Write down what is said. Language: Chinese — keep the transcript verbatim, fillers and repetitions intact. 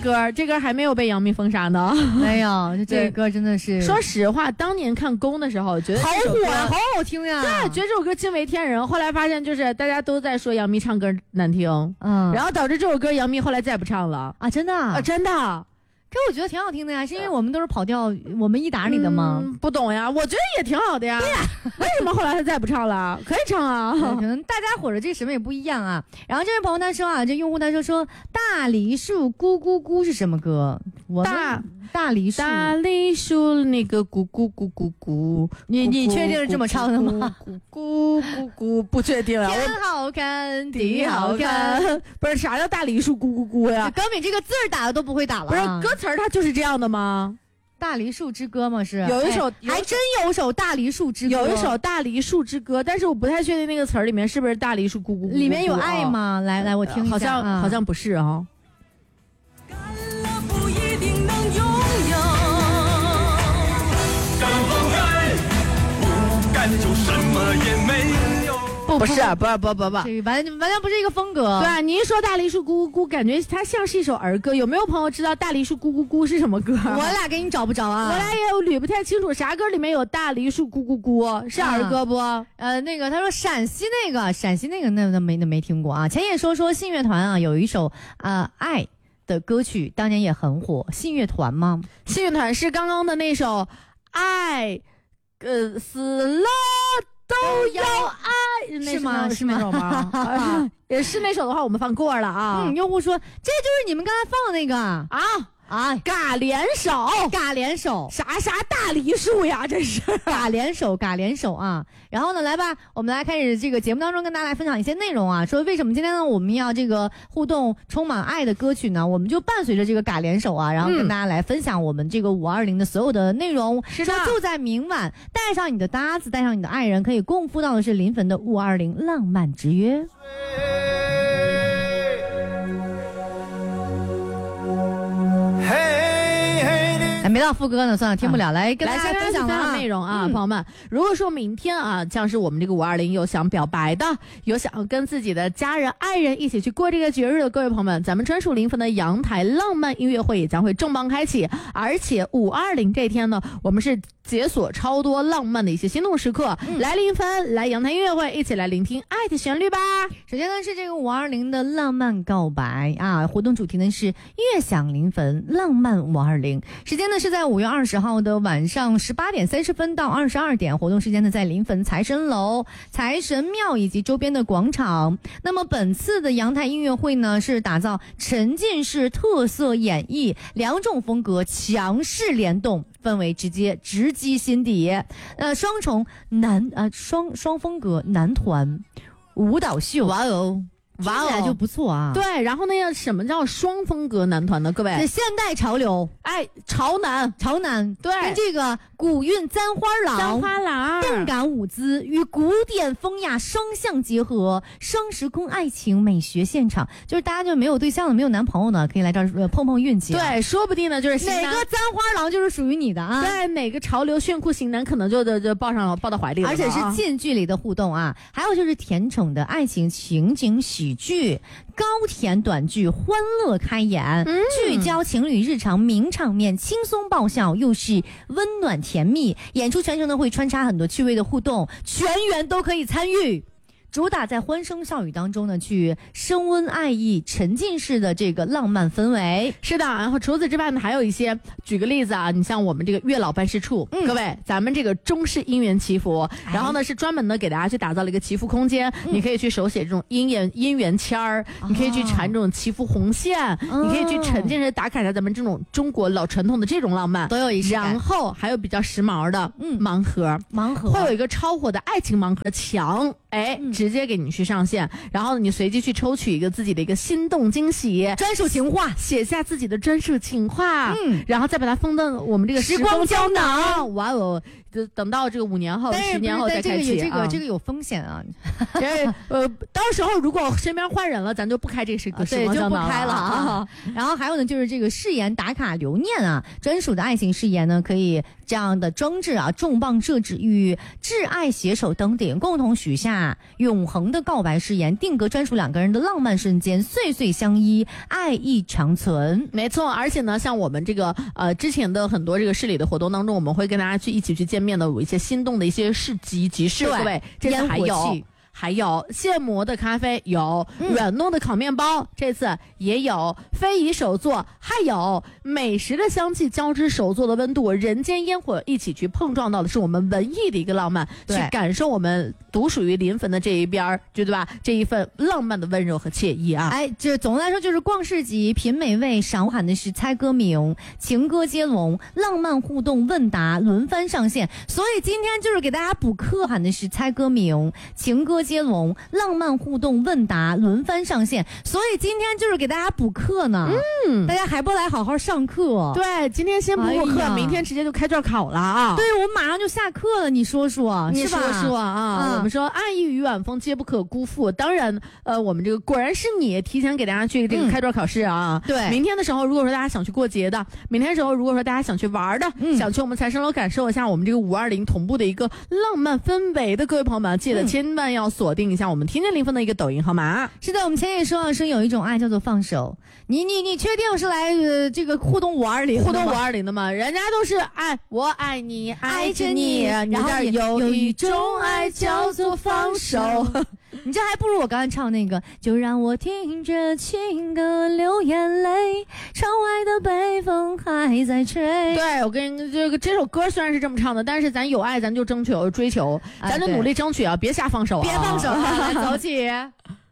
歌，这歌还没有被杨幂封杀呢。 没有，就这个歌真的是。 说实话，当年看宫的时候，觉得好火呀，好好听呀。 对，觉得这首歌惊为天人。后来发现，就是大家都在说杨幂唱歌难听，嗯，然后导致这首歌杨幂后来再也不唱了啊，真的啊， 真的。 可我觉得挺好听的呀，是因为我们都是跑调，我们一打里的吗、 嗯？不懂呀，我觉得也挺好的呀。对呀，为什么后来他再不唱了？可以唱啊， 可能大家伙的这个审美不一样啊。然后这位朋友他说啊，这用户他说说大梨树咕咕咕是什么歌？我大大梨树大梨树那个咕咕咕咕咕， 你你确定是这么唱的吗？ 咕咕咕咕，不确定啊。 天好看，地好看， 不是啥叫大梨树咕咕咕呀？ 高敏这个字儿打的都不会打了、啊， 不是歌词儿它就是这样的吗？ 大梨树之歌吗？是有一首、哎， 还真有首大梨树之歌， 有一首大梨树之歌，但是我不太确定那个词儿里面是不是大梨树咕咕咕， 里面有爱吗？哦、来来，我听一下， 好像、啊、好像不是啊。 干了不一定能拥有，干不干，不干就什么也没有。 不不是，不是，不不不， 这完完全不是一个风格。 对啊，你一说大梨树咕咕咕，感觉它像是一首儿歌。有没有朋友知道大梨树咕咕咕是什么歌？ 我俩给你找不着啊， 我俩也有捋不太清楚，啥歌里面有大梨树咕咕咕？是儿歌不？ 啊、呃，那个他说陕西那个，陕西那个那那没那没听过啊。前也说说信乐团啊，有一首啊、呃、爱的歌曲，当年也很火。信乐团吗？ 信乐团是刚刚的那首爱，呃，死了。都要爱， 是吗？ 是那首吗？啊、也是那首的话，我们放过了啊。 嗯，用户说这就是你们刚才放的那个啊啊，嘎联手， 嘎联手， 啥啥大梨树呀，这是嘎联手，嘎联手啊。然后呢，来吧，我们来开始这个节目当中跟大家来分享一些内容啊。说为什么今天呢我们要这个互动充满爱的歌曲呢？我们就伴随着这个嘎联手啊，然后跟大家来分享我们这个五二零的所有的内容。 是的， 就在明晚，带上你的搭子，带上你的爱人，可以共赴到的是临汾的五二零浪漫之约。还没到副歌呢，算了，听不了。来跟大家分享的内容啊，嗯、朋友们，如果说明天啊，像是我们这个五二零有想表白的，有想跟自己的家人、爱人一起去过这个节日的各位朋友们，咱们专属临汾的阳台浪漫音乐会也将会重磅开启。而且五二零这天呢，我们是解锁超多浪漫的一些心动时刻，嗯、来临汾，来阳台音乐会，一起来聆听爱的旋律吧。 首先呢是这个五二零的浪漫告白啊，活动主题呢是悦享临汾浪漫五二零，时间呢是在五月二十号的晚上十八点三十分到二十二点，活动时间呢在临汾财神楼、财神庙以及周边的广场。那么本次的阳台音乐会呢是打造沉浸式特色演绎，两种风格强势联动，氛围直接直击心底。呃，双重男呃双双风格男团舞蹈秀， 哇哦。 哇哦，就不错啊！ 对，然后那个什么叫双风格男团呢？各位， 现代潮流， 哎，潮男， 潮男， 对， 跟这个古韵簪花郎、 簪花郎动感舞姿与古典风雅双向结合，双时空爱情美学现场，就是大家就没有对象的、没有男朋友呢，可以来这儿、呃、碰碰运气、啊。 对，说不定呢，就是哪个簪花郎就是属于你的啊！ 对，哪个潮流炫酷型男可能就就就抱上抱到怀里了， 而且是近距离的互动啊！还有就是甜宠的爱情情景喜剧。高甜短剧欢乐开演、嗯、聚焦情侣日常名场面，轻松爆笑又是温暖甜蜜，演出全程呢会穿插很多趣味的互动，全员都可以参与，主打在欢声笑语当中呢去升温爱意，沉浸式的这个浪漫氛围。 是的，然后除此之外呢还有一些，举个例子啊，你像我们这个月老办事处、嗯、各位，咱们这个中式姻缘祈福、哎、然后呢是专门呢给大家去打造了一个祈福空间、嗯、你可以去手写这种姻缘姻缘签儿、哦、你可以去缠这种祈福红线、哦、你可以去沉浸式打卡一下咱们这种中国老传统的这种浪漫都有仪式感。 然后还有比较时髦的嗯盲盒， 盲盒会有一个超火的爱情盲盒墙，哎、嗯、直接给你去上线，然后你随机去抽取一个自己的一个心动惊喜专属情话， 写下自己的专属情话， 嗯， 然后再把它封到我们这个时光胶囊。哇哦，等到这个五年后、十年后再开启。 这个、啊、这个有风险啊！ 这呃，到时候如果身边换人了，咱就不开这个时光胶囊了，对，就不开了啊。 啊然后还有呢，就是这个誓言打卡留念啊，专属的爱情誓言呢，可以这样的装置啊，重磅设置与挚爱携手登顶，共同许下永永恒的告白誓言，定格专属两个人的浪漫瞬间，岁岁相依，爱意长存。 没错，而且呢，像我们这个呃之前的很多这个市里的活动当中，我们会跟大家去一起去见面的，有一些心动的一些市集集市，各位，这次还有。还有现磨的咖啡，有软糯的烤面包、嗯、这次也有非遗手作，还有美食的香气交织手作的温度，人间烟火一起去碰撞到的是我们文艺的一个浪漫，去感受我们独属于临汾的这一边，对吧？这一份浪漫的温柔和惬意啊！ 哎，这总的来说就是逛市集、品美味，赏喊的是猜歌名、情歌接龙、浪漫互动问答轮番上线，所以今天就是给大家补课，喊的是猜歌名、情歌接龙、浪漫互动问答轮番上线，所以今天就是给大家补课呢。嗯，大家还不来好好上课？ 对，今天先补补课、哎，明天直接就开卷考了啊！ 对，我马上就下课了，你说说， 你说说啊、嗯！我们说爱意与晚风皆不可辜负，当然，呃，我们这个果然是你提前给大家去这个开卷考试啊、 嗯。对， 明天的时候，如果说大家想去过节的，明天的时候，如果说大家想去玩的，嗯、想去我们财神楼感受一下我们这个五二零同步的一个浪漫氛围的各位朋友们，记得千万要锁定一下我们听见临汾的一个抖音号码。 是的，我们前也说了，说有一种爱叫做放手。你你你确定是来呃这个互动五二零互动五二零的吗？人家都是爱我爱你爱着你， 然后有一种爱叫做放手。 你这还不如我刚才唱那个，就让我听着情歌流眼泪，窗外的北风还在吹。 对，我跟你这个这首歌虽然是这么唱的，但是咱有爱咱就争取追求，咱就努力争取啊，别瞎放手啊， 别放手啊，来走起。